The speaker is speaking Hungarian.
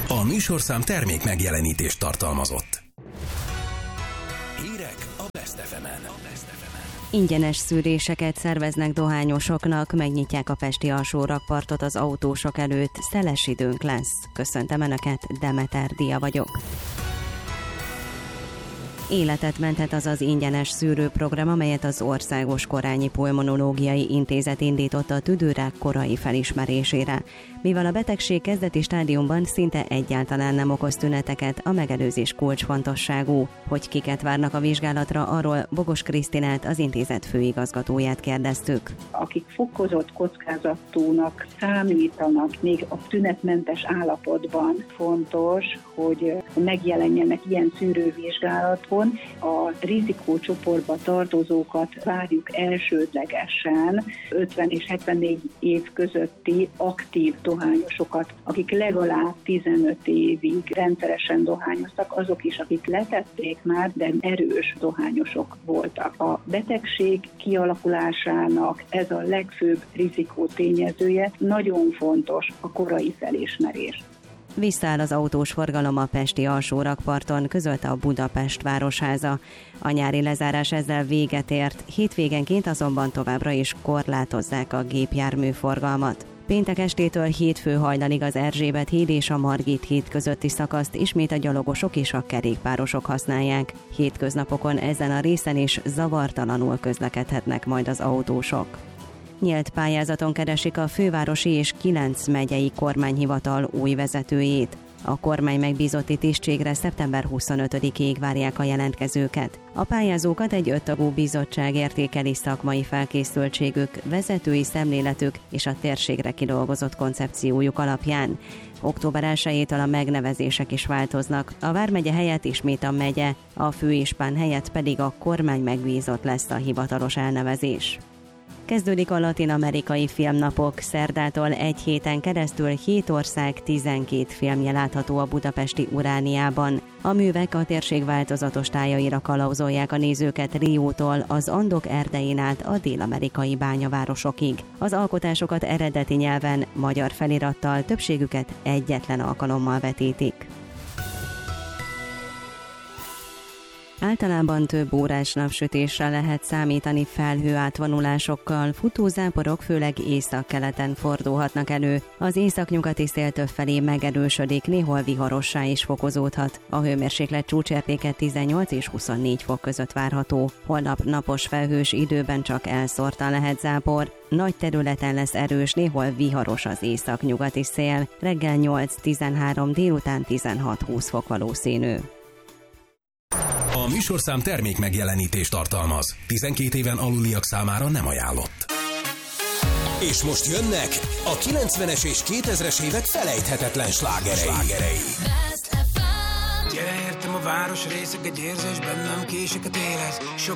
A műsorszám termék megjelenítést tartalmazott. Hírek a Best FM-en. Ingyenes szűréseket szerveznek dohányosoknak, megnyitják a pesti alsórakpartot az autósok előtt, szeles időnk lesz. Köszöntöm Önöket, Demeter Dia vagyok. Életet menthet az az ingyenes szűrőprogram, amelyet az Országos Korányi Pulmonológiai Intézet indított a tüdőrák korai felismerésére. Mivel a betegség kezdeti stádiumban szinte egyáltalán nem okoz tüneteket, a megelőzés kulcsfontosságú. Hogy kiket várnak a vizsgálatra, arról Bogos Krisztinát, az intézet főigazgatóját kérdeztük. Akik fokozott kockázatúnak számítanak még a tünetmentes állapotban, fontos, hogy megjelenjenek ilyen szűrővizsgálaton. A rizikócsoportba tartozókat várjuk elsődlegesen, 50 és 74 év közötti aktív dohányosokat, akik legalább 15 évig rendszeresen dohányoztak, azok is, akik letették már, de erős dohányosok voltak. A betegség kialakulásának ez a legfőbb rizikótényezője, nagyon fontos a korai felismerés. Visszaáll az autós forgalom a pesti alsórakparton, közölte a Budapest Városháza. A nyári lezárás ezzel véget ért, hétvégenként azonban továbbra is korlátozzák a gépjárműforgalmat. Péntek estétől hétfő hajnalig az Erzsébet híd és a Margit híd közötti szakaszt ismét a gyalogosok és a kerékpárosok használják. Hétköznapokon ezen a részen is zavartalanul közlekedhetnek majd az autósok. Nyílt pályázaton keresik a fővárosi és 9 megyei kormányhivatal új vezetőjét. A kormány megbízotti tisztségre szeptember 25-ig várják a jelentkezőket. A pályázókat egy 5 tagú bizottság értékeli szakmai felkészültségük, vezetői szemléletük és a térségre kidolgozott koncepciójuk alapján. Október 1-től a megnevezések is változnak. A vármegye helyett ismét a megye, a főispán helyett pedig a kormány megbízott lesz a hivatalos elnevezés. Kezdődik a latin-amerikai filmnapok. Szerdától egy héten keresztül 7 ország 12 filmje látható a budapesti Urániában. A művek a térség változatos tájaira kalauzolják a nézőket Riótól az Andok erdején át a dél-amerikai bányavárosokig. Az alkotásokat eredeti nyelven, magyar felirattal, többségüket egyetlen alkalommal vetítik. Általában több órás napsütésre lehet számítani felhőátvonulásokkal, futózáporok főleg északkeleten fordulhatnak elő. Az északnyugati szél többfelé megerősödik, néhol viharossá is fokozódhat. A hőmérséklet csúcsértéke 18 és 24 fok között várható. Holnap napos felhős időben csak elszórtan lehet zápor. Nagy területen lesz erős, néhol viharos az északnyugati szél. Reggel 8-13, délután 16-20 fok valószínű. A műsorszám termék megjelenítést tartalmaz. 12 éven aluliak számára nem ajánlott. És most jönnek a 90-es és 2000-es évek felejthetetlen slágerei. Gyere értem a város részek, egy érzés bennem késeket érez. Sok